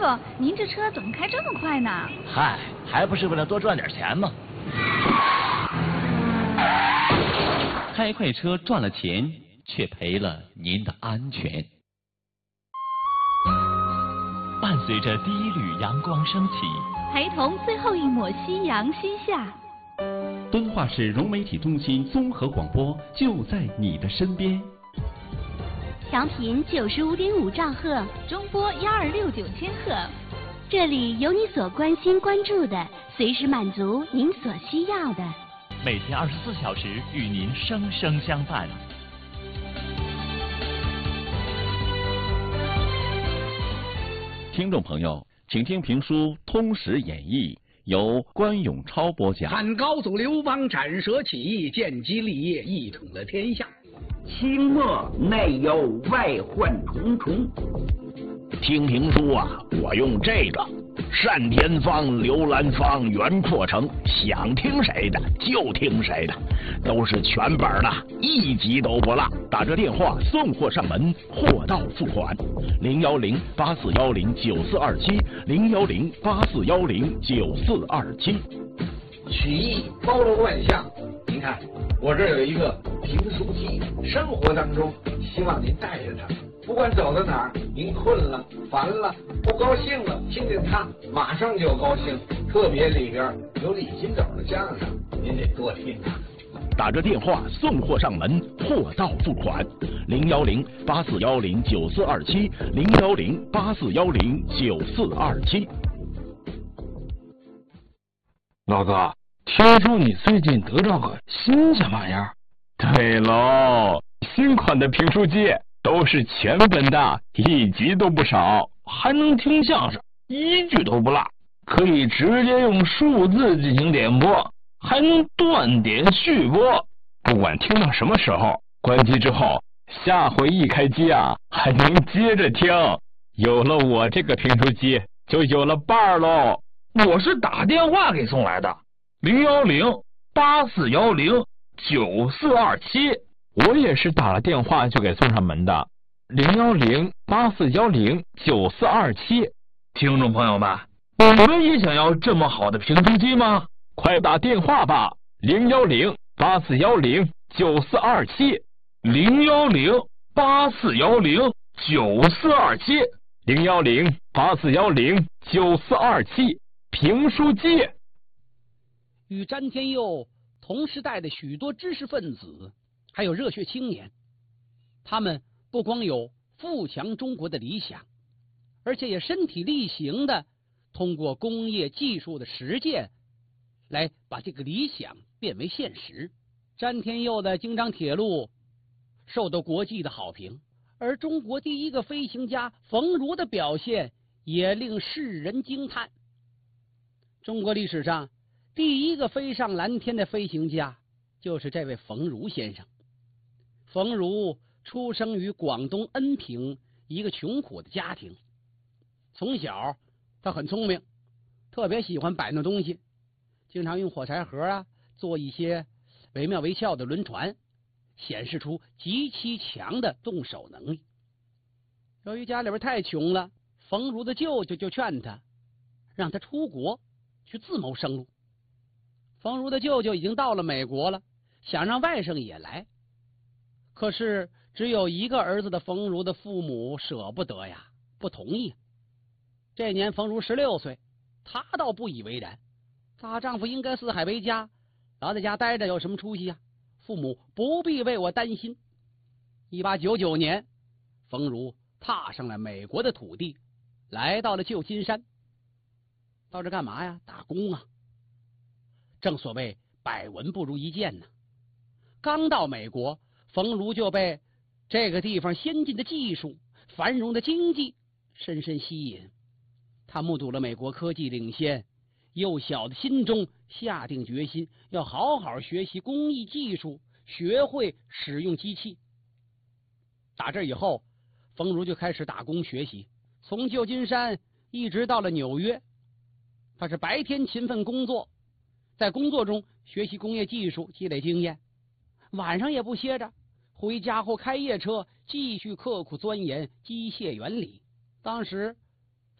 傅，您这车怎么开这么快呢？ 嗨，还不是为了多赚点钱吗？ 开快车赚了钱，却赔了您的安全。伴随着第一缕阳光升起， 陪同最后一抹夕阳西下。 敦化市融媒体中心综合广播就在你的身边。 调频95.5兆赫， 中波1269千赫。 这里有你所关心关注的，随时满足您所需要的。 每天24小时与您生生相伴。听众朋友，请听评书《通史演义》，由关永超播讲。 汉高祖刘邦斩蛇起义，建基立业，一统了天下。 清末内忧外患重重。 听评书啊，我用这个单田芳、刘兰芳、袁阔成，想听谁的就听谁的，都是全本的，一集都不落。打这电话送货上门，货到付款。010-8410-9427，010-8410-9427。 曲艺包罗万象，您看我这儿有一个评书机，生活当中希望您带着它，不管走到哪儿，您困了、烦了、不高兴了，听见它马上就高兴。特别里边有李金斗的相声，您得多听啊。 打着电话送货上门，货到付款。010-8410-9427，010-8410-9427。 老哥，听说你最近得着个新鲜玩意儿？ 对喽，新款的评书机都是全本的，一集都不少， 还能听相声，一句都不落，可以直接用数字进行点播，还能断点续播， 不管听到什么时候，关机之后，下回一开机啊，还能接着听。有了我这个评书机，就有了伴儿喽。 我是打电话给送来的，010-8410-9427。 我也是打了电话就给送上门的，010-8410-9427。 听众朋友们，你们也想要这么好的评书机吗？ 快打电话吧，010-8410-9427，010-8410-9427，评书机。 与詹天佑同时代的许多知识分子，还有热血青年，他们不光有富强中国的理想，而且也身体力行的通过工业技术的实践来把这个理想变为现实。詹天佑的京张铁路受到国际的好评，而中国第一个飞行家冯如的表现也令世人惊叹。中国历史上第一个飞上蓝天的飞行家就是这位冯如先生。冯如出生于广东恩平一个穷苦的家庭，从小他很聪明，特别喜欢摆弄东西，经常用火柴盒做一些惟妙惟肖的轮船，显示出极其强的动手能力。由于家里边太穷了，冯如的舅舅就劝他，让他出国去自谋生路。冯如的舅舅已经到了美国了，想让外甥也来，可是只有一个儿子的冯如的父母舍不得呀，不同意。这年冯如16岁，她倒不以为然，大丈夫应该四海为家，老在家待着有什么出息呀？父母不必为我担心。1899年，冯如踏上了美国的土地，来到了旧金山。到这干嘛呀？打工啊。正所谓百闻不如一见呢。刚到美国，冯如就被这个地方先进的技术、繁荣的经济深深吸引。他目睹了美国科技领先，幼小的心中下定决心要好好学习工艺技术，学会使用机器。打这以后，冯如就开始打工学习，从旧金山一直到了纽约。他是白天勤奋工作，在工作中学习工业技术，积累经验，晚上也不歇着，回家后开夜车继续刻苦钻研机械原理。当时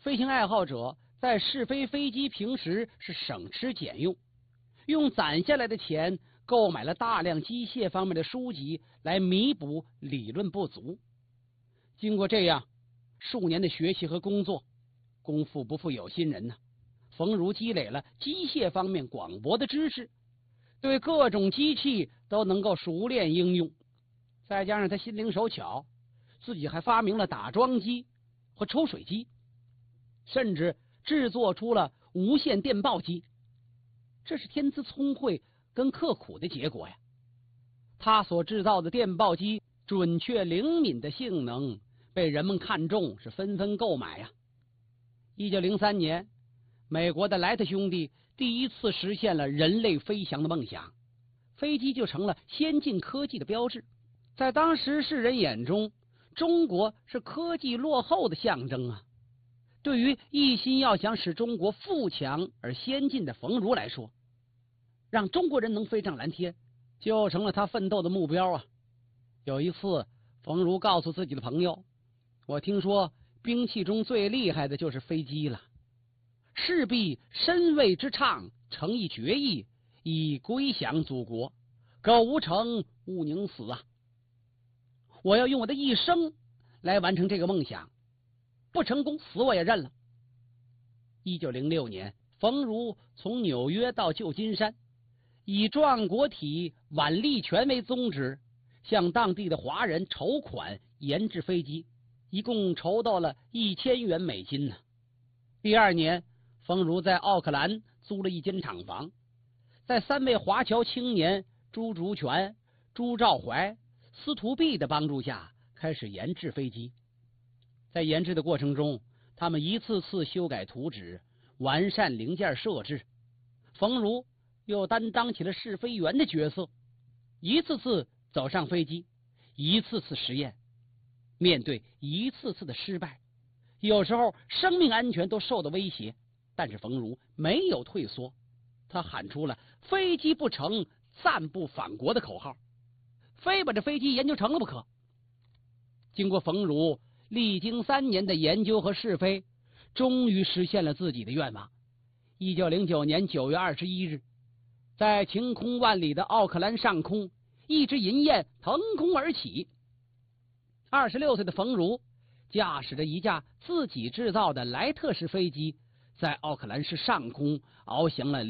飞行爱好者在试飞飞机平时是省吃俭用，用攒下来的钱购买了大量机械方面的书籍来弥补理论不足。经过这样数年的学习和工作，功夫不负有心人呐，冯如积累了机械方面广博的知识，对各种机器都能够熟练应用。再加上他心灵手巧，自己还发明了打桩机和抽水机，甚至制作出了无线电报机。这是天资聪慧跟刻苦的结果呀。他所制造的电报机准确灵敏的性能被人们看中，是纷纷购买呀。1903年，美国的莱特兄弟第一次实现了人类飞翔的梦想，飞机就成了先进科技的标志。在当时世人眼中，中国是科技落后的象征啊。对于一心要想使中国富强而先进的冯如来说，让中国人能飞上蓝天就成了他奋斗的目标啊。有一次，冯如告诉自己的朋友，我听说兵器中最厉害的就是飞机了，势必身为之唱，诚意决意，以归降祖国，苟无成，勿宁死啊！我要用我的一生来完成这个梦想，不成功死我也认了。1906年，冯如从纽约到旧金山，以壮国体、挽利权为宗旨，向当地的华人筹款研制飞机，一共筹到了1000元美金呢。第二年，冯如在奥克兰租了一间厂房，在3位华侨青年朱竹泉、朱兆怀、司徒弼的帮助下，开始研制飞机。在研制的过程中，他们一次次修改图纸，完善零件设置。冯如又担当起了试飞员的角色，一次次走上飞机，一次次实验，面对一次次的失败，有时候生命安全都受到威胁，但是冯如没有退缩，他喊出了飞机不成，暂不返国的口号，非把这飞机研究成了不可。经过冯如历经3年的研究和试飞，终于实现了自己的愿望。1909年9月21日，在晴空万里的奥克兰上空，一只银雁腾空而起。26岁的冯如驾驶着一架自己制造的莱特式飞机，在奥克兰市上空翱翔了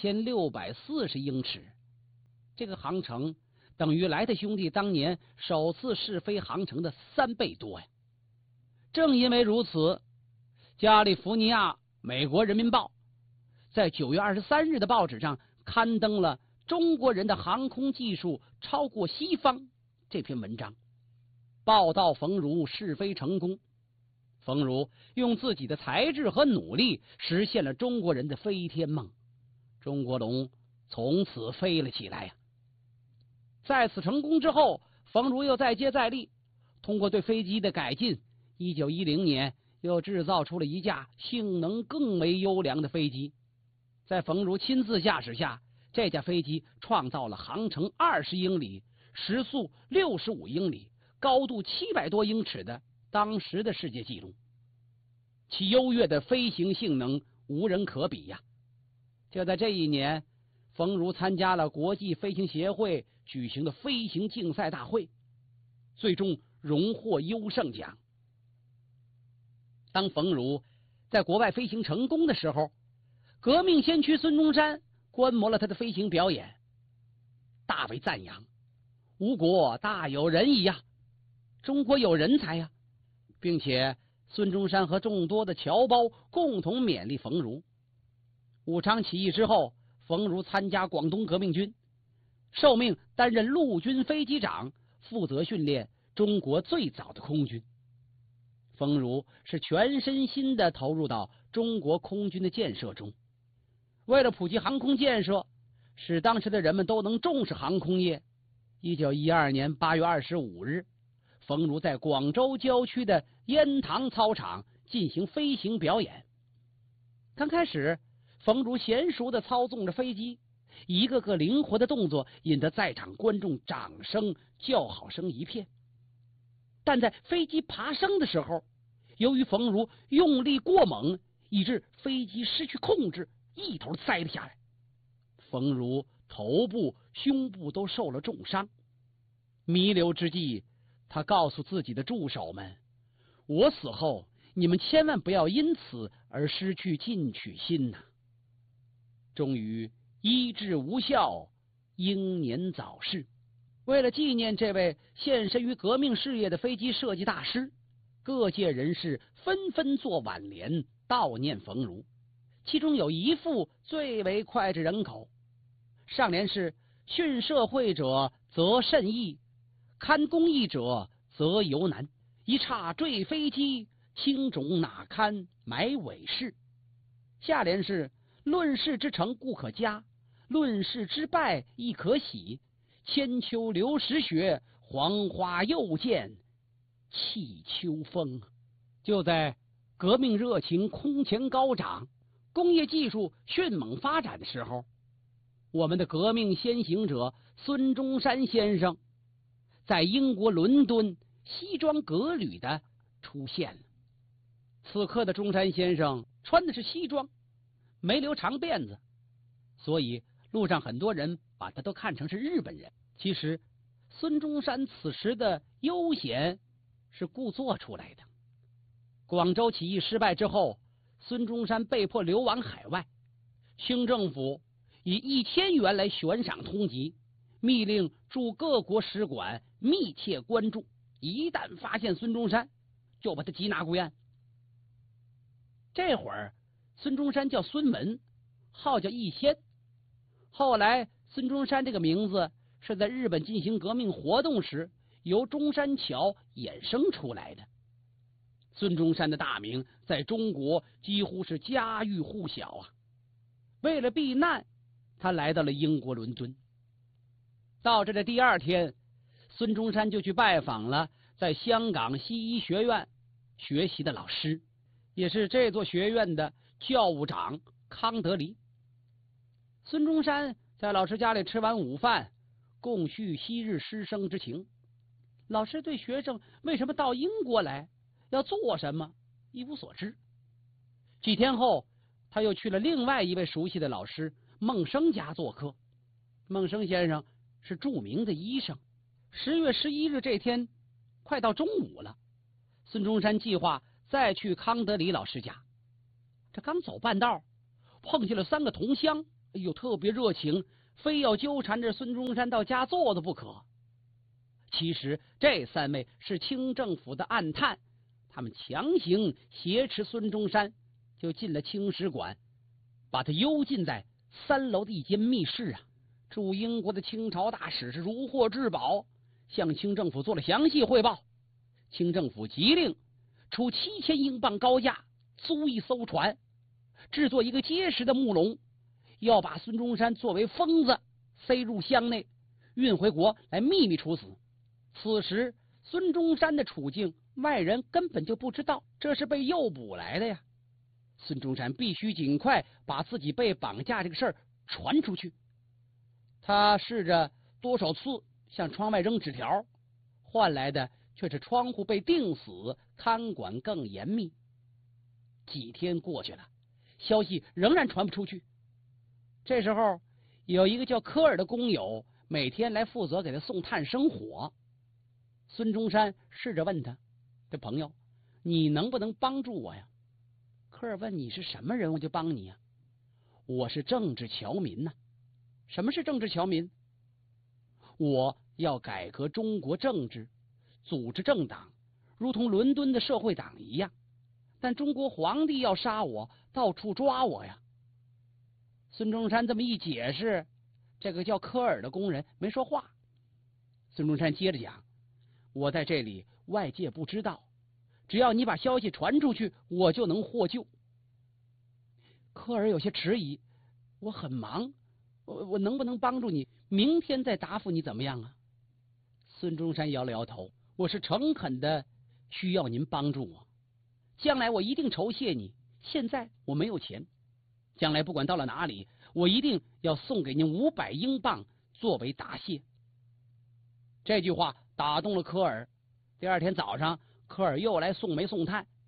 2640英尺。这个航程等于莱特兄弟当年首次试飞航程的3倍多呀！正因为如此，加利福尼亚美国人民报在9月23日的报纸上刊登了中国人的航空技术超过西方这篇文章，报道冯如试飞成功。冯如用自己的才智和努力实现了中国人的飞天梦，中国龙从此飞了起来呀！在此成功之后，冯如又再接再厉，通过对飞机的改进，1910年又制造出了一架性能更为优良的飞机。在冯如亲自驾驶下，这架飞机创造了航程20英里、时速65英里、高度700多英尺的当时的世界纪录，其优越的飞行性能无人可比呀！就在这一年，冯如参加了国际飞行协会举行的飞行竞赛大会，最终荣获优胜奖。当冯如在国外飞行成功的时候，革命先驱孙中山观摩了他的飞行表演，大为赞扬，吴国大有仁义呀，中国有人才呀，并且孙中山和众多的侨胞共同勉励冯如。武昌起义之后，冯如参加广东革命军，受命担任陆军飞机长，负责训练中国最早的空军。冯如是全身心地投入到中国空军的建设中。为了普及航空建设，使当时的人们都能重视航空业，1912年8月25日，冯如在广州郊区的烟塘操场进行飞行表演。刚开始，冯如娴熟地操纵着飞机，一个个灵活的动作引得在场观众掌声、叫好声一片。但在飞机爬升的时候， 由于冯如用力过猛，以致飞机失去控制，一头栽了下来。冯如头部、胸部都受了重伤。弥留之际，他告诉自己的助手们：我死后，你们千万不要因此而失去进取心呐。终于医治无效，英年早逝。为了纪念这位献身于革命事业的飞机设计大师，各界人士纷纷作挽联悼念冯如，其中有一副最为脍炙人口。上联是训社会者则甚易，堪公益者则尤难，一刹坠飞机，轻重哪堪埋尾事。下联是论事之成固可嘉，论事之败亦可喜，千秋流石雪，黄花又见气秋风。就在革命热情空前高涨，工业技术迅猛发展的时候，我们的革命先行者孙中山先生在英国伦敦西装革履的出现了。此刻的中山先生穿的是西装，没留长辫子，所以路上很多人把他都看成是日本人。其实孙中山此时的悠闲是故作出来的。广州起义失败之后，孙中山被迫流亡海外，清政府以1000元来悬赏通缉，密令驻各国使馆密切关注，一旦发现孙中山，就把他缉拿归案。这会儿孙中山叫孙文，号叫逸仙。后来孙中山这个名字是在日本进行革命活动时由中山桥衍生出来的。孙中山的大名在中国几乎是家喻户晓啊。为了避难，他来到了英国伦敦。到这的第2天，孙中山就去拜访了在香港西医学院学习的老师，也是这座学院的教务长康德黎。孙中山在老师家里吃完午饭，共叙昔日师生之情。老师对学生为什么到英国来，要做什么，一无所知。几天后，他又去了另外一位熟悉的老师孟生家做客。孟生先生是著名的医生。10月11日这天，快到中午了，孙中山计划再去康德黎老师家。这刚走半道，碰见了3个同乡，哎呦，特别热情，非要纠缠着孙中山到家坐的不可。其实这3位是清政府的暗探，他们强行挟持孙中山，就进了清使馆，把他幽禁在3楼的一间密室啊。驻英国的清朝大使是如获至宝，向清政府做了详细汇报。清政府急令出7000英镑高价租一艘船，制作一个结实的木笼，要把孙中山作为疯子塞入箱内，运回国来秘密处死。此时孙中山的处境外人根本就不知道，这是被诱捕来的呀。孙中山必须尽快把自己被绑架这个事儿传出去。他试着多少次向窗外扔纸条，换来的却是窗户被钉死，看管更严密。几天过去了，消息仍然传不出去。这时候有一个叫科尔的工友每天来负责给他送炭生火。孙中山试着问他：这朋友，你能不能帮助我呀？科尔问：你是什么人，我就帮你呀。我是政治侨民呐。什么是政治侨民？我要改革中国政治，组织政党，如同伦敦的社会党一样，但中国皇帝要杀我，到处抓我呀。孙中山这么一解释，这个叫科尔的工人没说话。孙中山接着讲：我在这里外界不知道，只要你把消息传出去，我就能获救。科尔有些迟疑：我很忙，我能不能帮助你？明天再答复你怎么样啊？孙中山摇了摇头：我是诚恳的需要您帮助我，将来我一定酬谢你。现在我没有钱，将来不管到了哪里，我一定要送给您500英镑作为答谢。这句话打动了科尔。第2天早上，科尔又来送煤送炭，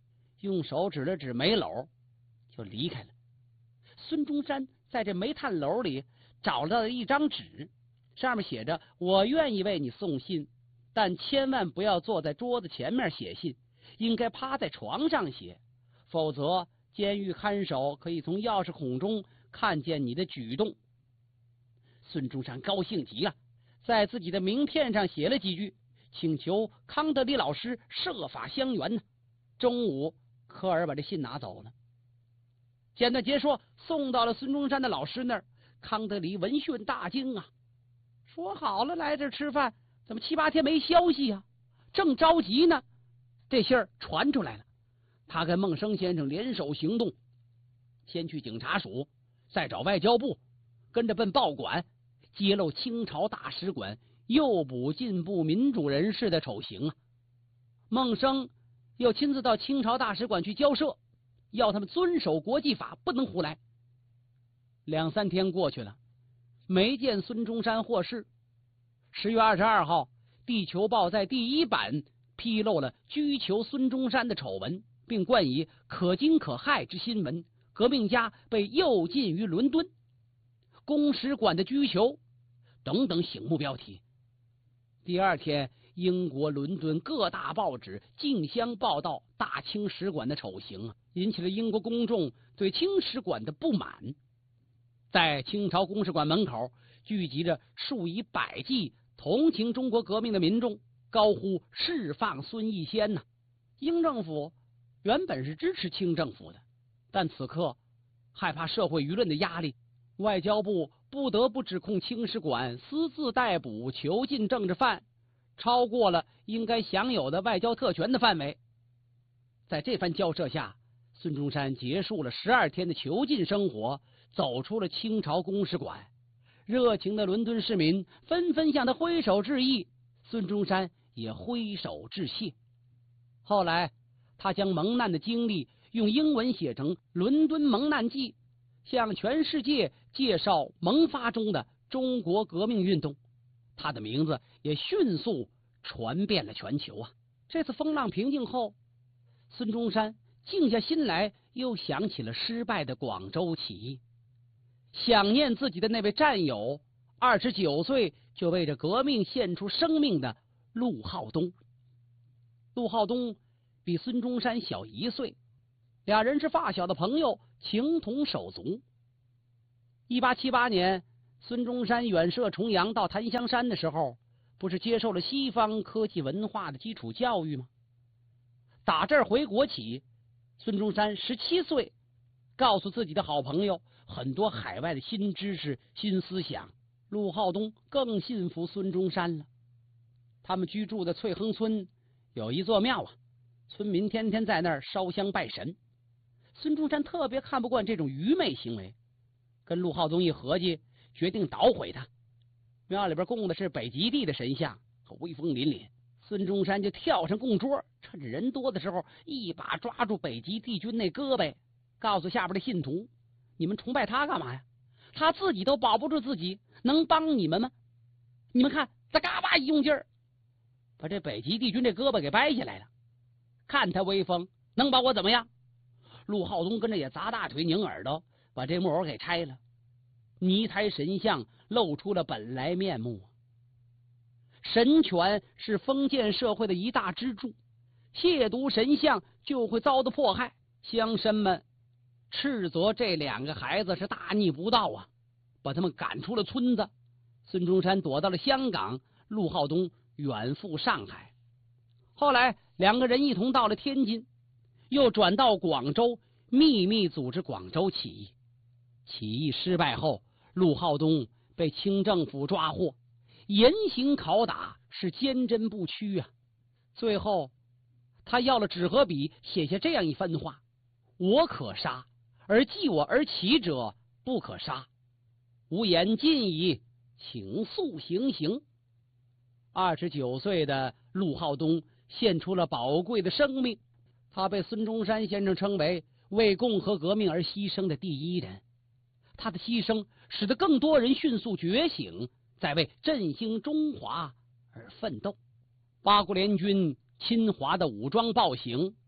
用手指了指煤篓，就离开了。孙中山在这煤炭篓里找到了一张纸，上面写着：“我愿意为你送信，但千万不要坐在桌子前面写信，应该趴在床上写，否则监狱看守可以从钥匙孔中看见你的举动。”孙中山高兴极了，在自己的名片上写了几句，请求康德里老师设法相援呢。中午，科尔把这信拿走了。简短截说，送到了孙中山的老师那儿，康德里闻讯大惊啊，说好了来这儿吃饭，怎么7、8天没消息啊？正着急呢，这信儿传出来了。他跟孟生先生联手行动，先去警察署，再找外交部，跟着奔报馆，揭露清朝大使馆诱捕进步民主人士的丑行啊。孟生又亲自到清朝大使馆去交涉，要他们遵守国际法，不能胡来。2、3天过去了，没见孙中山获释。10月22号，《地球报》在第1版披露了拘囚孙中山的丑闻，并冠以可惊可骇之新闻，革命家被诱禁于伦敦，公使馆的拘囚等等醒目标题。第2天，英国伦敦各大报纸竞相报道大清使馆的丑行啊，引起了英国公众对清使馆的不满。在清朝公使馆门口聚集着数以百计同情中国革命的民众，高呼释放孙逸仙呐。英政府原本是支持清政府的，但此刻害怕社会舆论的压力，外交部不得不指控清使馆私自逮捕囚禁政治犯，超过了应该享有的外交特权的范围。在这番交涉下，孙中山结束了12天的囚禁生活，走出了清朝公使馆。热情的伦敦市民纷纷向他挥手致意，孙中山也挥手致谢。后来他将蒙难的经历用英文写成《伦敦蒙难记》，向全世界介绍萌发中的中国革命运动，他的名字也迅速传遍了全球啊！这次风浪平静后，孙中山静下心来，又想起了失败的广州起义，想念自己的那位战友，29岁就为着革命献出生命的陆浩东。陆浩东比孙中山小1岁，俩人是发小的朋友，情同手足。1878年，孙中山远涉重洋到檀香山的时候，不是接受了西方科技文化的基础教育吗？打这儿回国起，孙中山17岁，告诉自己的好朋友很多海外的新知识、新思想。陆浩东更信服孙中山了。他们居住的翠亨村有一座庙啊，村民天天在那儿烧香拜神。孙中山特别看不惯这种愚昧行为，跟陆浩东一合计，决定捣毁他。庙里边供的是北极地的神像，威风凛凛。孙中山就跳上供桌，趁着人多的时候，一把抓住北极帝君那胳膊，告诉下边的信徒：“你们崇拜他干嘛呀？他自己都保不住自己，能帮你们吗？你们看，他嘎巴一用劲儿，把这北极帝君这胳膊给掰下来了。看他威风，能把我怎么样？”陆浩东跟着也砸大腿、拧耳朵，把这木偶给拆了。泥胎神像露出了本来面目。神权是封建社会的一大支柱，亵渎神像就会遭到迫害。乡绅们斥责这2个孩子是大逆不道啊，把他们赶出了村子。孙中山躲到了香港，陆浩东远赴上海。后来2个人一同到了天津，又转到广州，秘密组织广州起义。起义失败后，陆浩东被清政府抓获，严刑拷打，是坚贞不屈啊。最后他要了纸和笔，写下这样一番话：“我可杀，而继我而起者不可杀。吾言尽矣，请速行刑。”29岁的陆浩东献出了宝贵的生命，他被孙中山先生称为为共和革命而牺牲的第一人。他的牺牲使得更多人迅速觉醒，在为振兴中华而奋斗。八国联军侵华的武装暴行，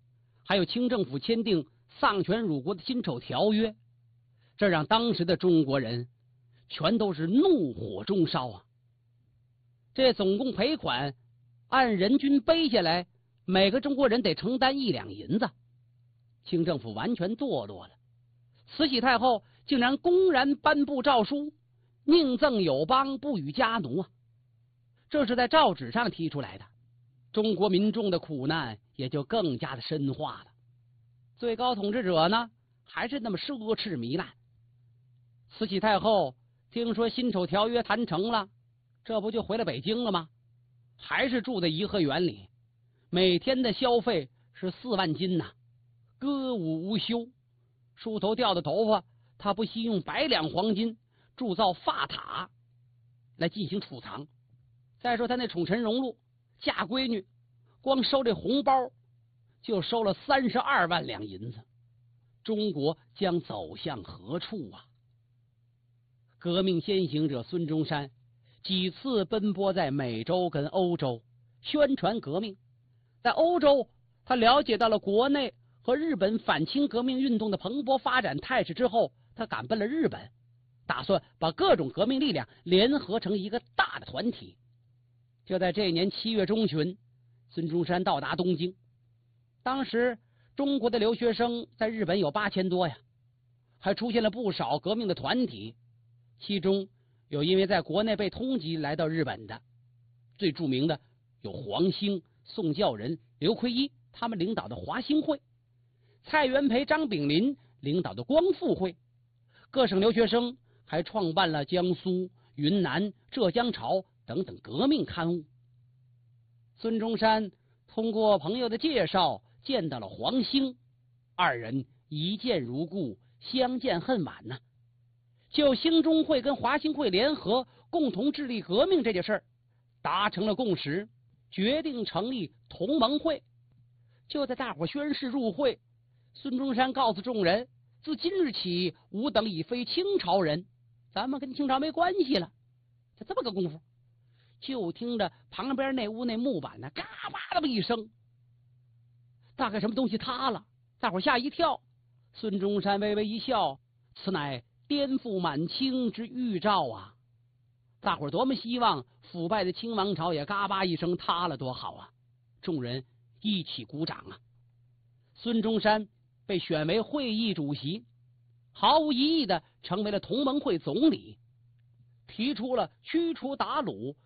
还有清政府签订丧权辱国的辛丑条约，这让当时的中国人全都是怒火中烧啊！这总共赔款按人均背下来，每个中国人得承担1两银子。清政府完全堕落了，慈禧太后竟然公然颁布诏书，宁赠友邦，不与家奴啊！这是在诏纸上提出来的，中国民众的苦难也就更加的深化了。最高统治者呢，还是那么奢侈糜烂。慈禧太后听说辛丑条约谈成了，这不就回了北京了吗？还是住在颐和园里，每天的消费是4万金呐，歌舞无休，梳头掉的头发，他不惜用100两黄金铸造发塔来进行储藏。再说他那宠臣荣禄嫁闺女，光收这红包就收了32万两银子，中国将走向何处啊？革命先行者孙中山几次奔波在美洲跟欧洲宣传革命，在欧洲他了解到了国内和日本反清革命运动的蓬勃发展态势之后，他赶奔了日本，打算把各种革命力量联合成一个大的团体。就在这年7月中旬，孙中山到达东京。当时中国的留学生在日本有8000多呀，还出现了不少革命的团体，其中有因为在国内被通缉来到日本的，最著名的有黄兴、宋教仁、刘奎一他们领导的华兴会，蔡元培、张炳麟领导的光复会。各省留学生还创办了江苏、云南、浙江潮等等革命刊物。孙中山通过朋友的介绍见到了黄兴，二人一见如故，相见恨晚呐。就兴中会跟华兴会联合共同致力革命这件事儿达成了共识，决定成立同盟会。就在大伙宣誓入会，孙中山告诉众人，自今日起吾等已非清朝人，咱们跟清朝没关系了。就这么个功夫，就听着旁边那屋那木板呢嘎巴那么一声，大概什么东西塌了，大伙吓一跳。孙中山微微一笑，此乃颠覆满清之预兆啊！大伙多么希望腐败的清王朝也嘎巴一声塌了，多好啊！众人一起鼓掌啊！孙中山被选为会议主席，毫无疑义的成为了同盟会总理，提出了驱除鞑虏、